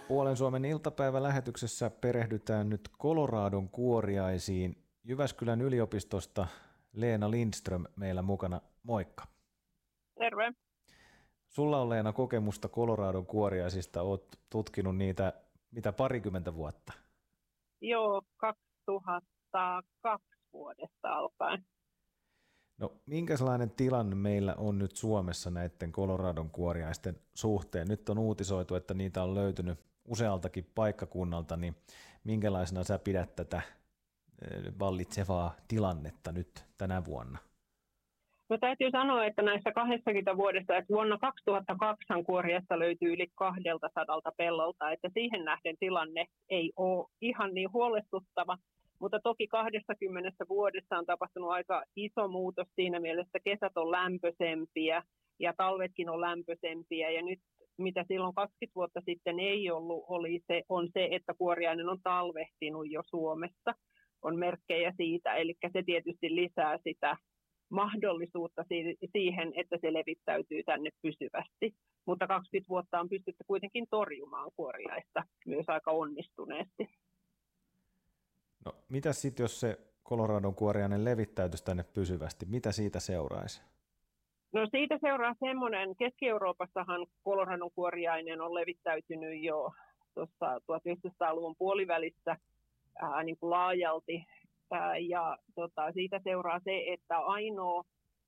Puolen Suomen iltapäivälähetyksessä perehdytään nyt Coloradon kuoriaisiin. Jyväskylän yliopistosta Leena Lindström meillä mukana. Moikka. Terve. Sulla on, Leena, kokemusta Coloradon kuoriaisista. Olet tutkinut niitä parikymmentä vuotta? Joo, 2002 vuodesta alkaen. No, minkälainen tilanne meillä on nyt Suomessa näiden Coloradon kuoriaisten suhteen? Nyt on uutisoitu, että niitä on löytynyt usealtakin paikkakunnalta, niin minkälaisena sä pidät tätä vallitsevaa tilannetta nyt tänä vuonna? No täytyy sanoa, että näissä 20 vuodessa, että vuonna 2002 kuoriaista löytyy yli 200 pellolta, että siihen nähden tilanne ei ole ihan niin huolestuttava. Mutta toki 20 vuodessa on tapahtunut aika iso muutos siinä mielessä, että kesät on lämpöisempiä ja talvetkin on lämpöisempiä. Ja nyt mitä silloin 20 vuotta sitten ei ollut, on se, että kuoriainen on talvehtinut jo Suomessa. On merkkejä siitä, eli se tietysti lisää sitä mahdollisuutta siihen, että se levittäytyy tänne pysyvästi. Mutta 20 vuotta on pystytty kuitenkin torjumaan kuoriaista myös aika onnistuneesti. No, mitä sitten, jos se Coloradon kuoriainen levittäytyisi tänne pysyvästi? Mitä siitä seuraisi? No siitä seuraa semmoinen, Keski-Euroopassahan Coloradon kuoriainen on levittäytynyt jo tuossa 1900-luvun puolivälissä niin kuin laajalti. Ja siitä seuraa se, että ainoa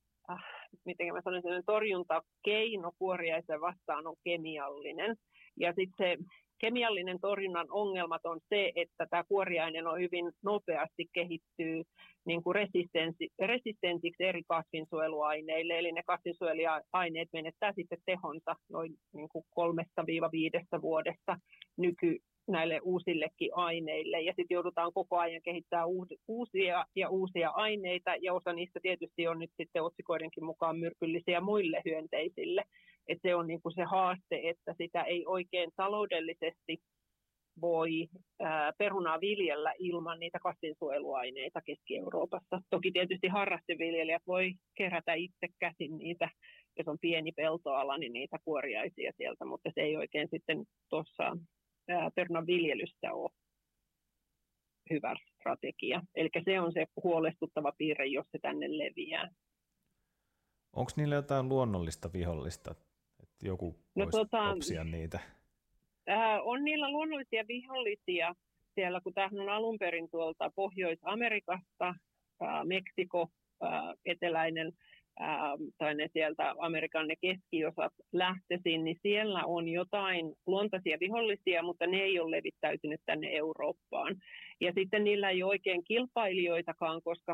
torjuntakeino kuoriaisen vastaan on kemiallinen. Ja sitten se kemiallinen torjunnan ongelmat on se, että tämä kuoriainen on hyvin nopeasti kehittyy niin kuin resistensiksi eri kasvinsuojeluaineille. Eli ne kasvinsuojeluaineet menettää sitten tehonsa noin niin kuin 3-5 vuodessa näille uusillekin aineille. Ja sitten joudutaan koko ajan kehittämään uusia aineita, ja osa niistä tietysti on nyt sitten otsikoidenkin mukaan myrkyllisiä muille hyönteisille. Että se on niin kuin se haaste, että sitä ei oikein taloudellisesti voi perunaa viljellä ilman niitä kasvinsuojeluaineita Keski-Euroopassa. Toki tietysti harrasteviljelijät voi kerätä itse käsin niitä, jos on pieni peltoala, niin niitä kuoriaisia sieltä, mutta se ei oikein sitten tuossa perunan viljelystä ole hyvä strategia. Eli se on se huolestuttava piirre, jos se tänne leviää. Onko niillä jotain luonnollista vihollista, että joku voisi opsia niitä? On niillä luonnollisia vihollisia siellä, kun tämähän on alun perin tuolta Pohjois-Amerikasta, Meksiko, eteläinen tai ne sieltä Amerikan ne keskiosat lähtöisin, niin siellä on jotain luontaisia vihollisia, mutta ne ei ole levittäytynyt tänne Eurooppaan. Ja sitten niillä ei ole oikein kilpailijoitakaan, koska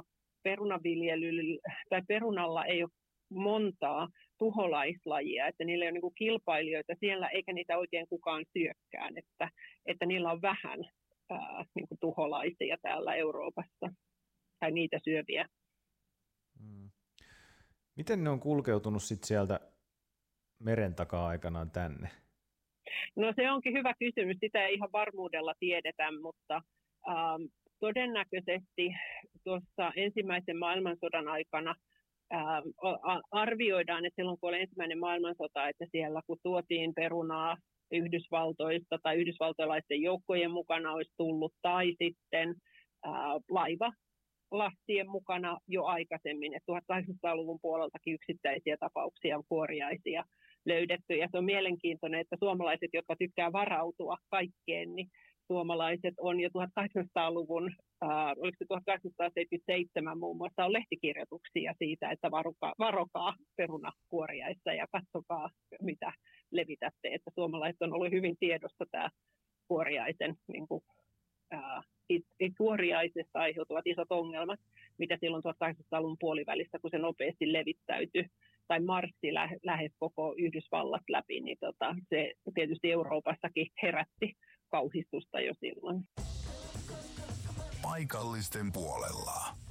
perunalla ei ole montaa tuholaislajia, että niillä ei ole niin kuin kilpailijoita siellä, eikä niitä oikein kukaan syökkään, että niillä on vähän niin kuin tuholaisia täällä Euroopassa, tai niitä syöviä. Miten ne on kulkeutunut sitten sieltä meren takaa aikanaan tänne? No se onkin hyvä kysymys. Sitä ei ihan varmuudella tiedetä, mutta todennäköisesti tuossa ensimmäisen maailmansodan aikana arvioidaan, että silloin kun oli ensimmäinen maailmansota, että siellä kun tuotiin perunaa Yhdysvaltoista tai yhdysvaltalaisten joukkojen mukana olisi tullut, tai sitten lastien mukana jo aikaisemmin, että 1800-luvun puoleltakin yksittäisiä tapauksia on kuoriaisia löydetty. Ja se on mielenkiintoinen, että suomalaiset, jotka tykkää varautua kaikkeen, niin suomalaiset on jo 1800-luvun, oliko se 1877 muun muassa, on lehtikirjoituksia siitä, että varokaa perunakuoriaista ja katsokaa, mitä levitätte. Että suomalaiset on ollut hyvin tiedossa tämä kuoriaisen niin kuin, kuoriaisesta aiheutuvat isot ongelmat, mitä silloin 1800-luvun puolivälissä, kun se nopeasti levittäytyi tai marssi lähes koko Yhdysvallat läpi, niin se tietysti Euroopassakin herätti kauhistusta jo silloin. Paikallisten puolella.